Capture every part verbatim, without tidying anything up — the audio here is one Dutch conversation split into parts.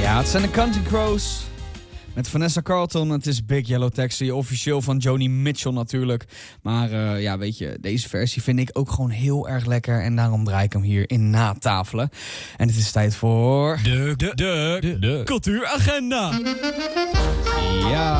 Ja, het zijn de Counting Crows met Vanessa Carlton. Het is Big Yellow Taxi, officieel van Joni Mitchell natuurlijk. Maar uh, ja, weet je, deze versie vind ik ook gewoon heel erg lekker. En daarom draai ik hem hier in natafelen. En het is tijd voor... De, de, de, de, de. Cultuuragenda. Ja...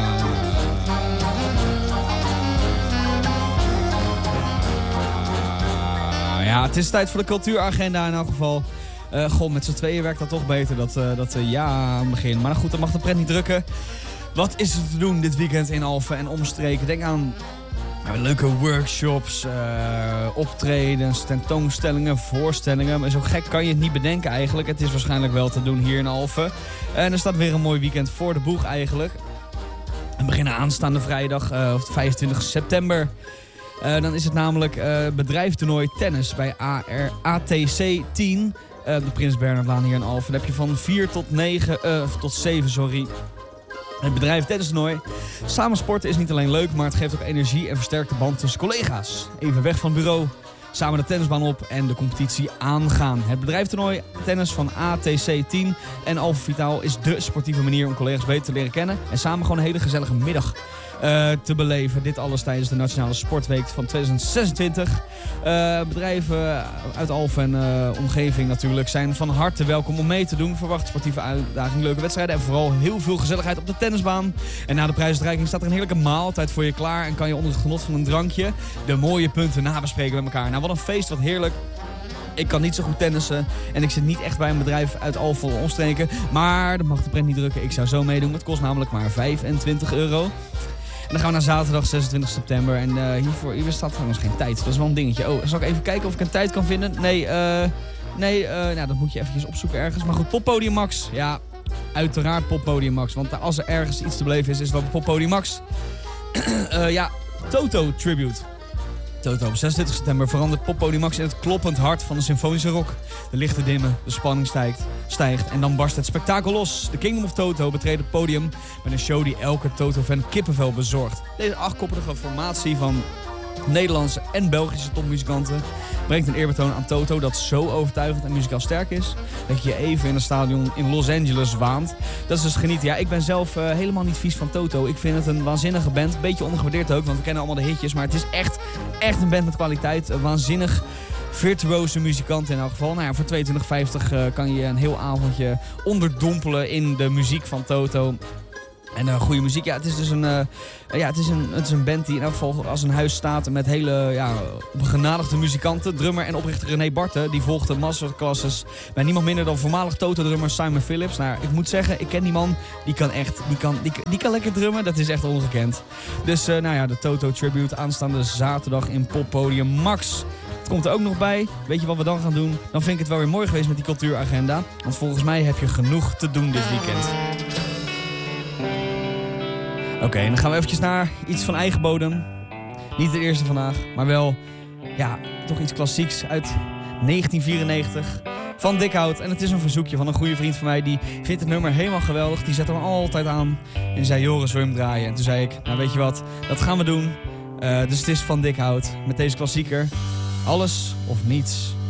Ja, het is tijd voor de cultuuragenda in elk geval. Uh, goh, met z'n tweeën werkt dat toch beter, dat, uh, dat uh, ja aan het begin. Maar goed, dan mag de pret niet drukken. Wat is er te doen dit weekend in Alphen en omstreken? Denk aan uh, leuke workshops, uh, optredens, tentoonstellingen, voorstellingen. Maar zo gek kan je het niet bedenken eigenlijk. Het is waarschijnlijk wel te doen hier in Alphen. En er staat weer een mooi weekend voor de boeg eigenlijk. We beginnen aanstaande vrijdag, uh, vijfentwintig september. Uh, dan is het namelijk uh, bedrijfstoernooi tennis bij A R A T C tien. Uh, de Prins Bernhardlaan hier in Alphen. Dan heb je van vier tot negen, uh, tot zeven, sorry. Het bedrijf tennistoernooi. Samen sporten is niet alleen leuk, maar het geeft ook energie en versterkt de band tussen collega's. Even weg van het bureau, samen de tennisbaan op en de competitie aangaan. Het bedrijfstoernooi tennis van A T C tien en Alphen Vitaal is dé sportieve manier om collega's beter te leren kennen. En samen gewoon een hele gezellige middag Uh, te beleven. Dit alles tijdens de Nationale Sportweek van twintig zesentwintig. Uh, bedrijven uit Alphen en uh, omgeving natuurlijk zijn van harte welkom om mee te doen. Verwacht sportieve uitdaging, leuke wedstrijden en vooral heel veel gezelligheid op de tennisbaan. En na de prijsuitreiking staat er een heerlijke maaltijd voor je klaar en kan je onder het genot van een drankje de mooie punten nabespreken met elkaar. Nou, wat een feest, wat heerlijk. Ik kan niet zo goed tennissen en ik zit niet echt bij een bedrijf uit Alphen of omstreken. Maar dat mag de pret niet drukken. Ik zou zo meedoen. Het kost namelijk maar vijfentwintig euro. En dan gaan we naar zaterdag zesentwintig september. En uh, hiervoor hier staat trouwens geen tijd. Dat is wel een dingetje. Oh, zal ik even kijken of ik een tijd kan vinden? Nee, uh, nee uh, nou, dat moet je eventjes opzoeken ergens. Maar goed, Poppodium Max. Ja, uiteraard Poppodium Max. Want als er ergens iets te beleven is, is het wel Poppodium Max. uh, ja, Toto Tribute. Toto, op zesentwintig september verandert Poppodium Max in het kloppend hart van de symfonische rock. De lichten dimmen, de spanning stijgt, stijgt en dan barst het spektakel los. De Kingdom of Toto betreedt het podium met een show die elke Toto-fan kippenvel bezorgt. Deze achtkoppige formatie van Nederlandse en Belgische topmuzikanten brengt een eerbetoon aan Toto dat zo overtuigend en muzikaal sterk is dat je je even in een stadion in Los Angeles waant. Dat is dus genieten. Ja, ik ben zelf uh, helemaal niet vies van Toto. Ik vind het een waanzinnige band. Beetje ondergewaardeerd ook, want we kennen allemaal de hitjes. Maar het is echt, echt een band met kwaliteit. Een waanzinnig virtuoze muzikant in elk geval. Nou ja, voor tweeëntwintig vijftig uh, kan je een heel avondje onderdompelen in de muziek van Toto. En uh, goede muziek, ja, het is dus een, uh, ja, het is een, het is een band die in elk geval als een huis staat met hele ja, begenadigde muzikanten. Drummer en oprichter René Barten, die volgt de masterclasses bij niemand minder dan voormalig Toto-drummer Simon Phillips. Nou, ik moet zeggen, ik ken die man, die kan echt, die kan, die, die kan lekker drummen, dat is echt ongekend. Dus uh, nou ja, de Toto Tribute aanstaande zaterdag in Poppodium Max. Het komt er ook nog bij. Weet je wat we dan gaan doen? Dan vind ik het wel weer mooi geweest met die cultuuragenda. Want volgens mij heb je genoeg te doen dit weekend. Oké, okay, dan gaan we eventjes naar iets van eigen bodem. Niet de eerste vandaag, maar wel, ja, toch iets klassieks uit negentien vierennegentig van Dikhout. En het is een verzoekje van een goede vriend van mij, die vindt het nummer helemaal geweldig. Die zet hem altijd aan en die zei, Joris, wil je hem draaien? En toen zei ik, nou weet je wat, dat gaan we doen. Uh, dus het is van Dikhout met deze klassieker. Alles of niets.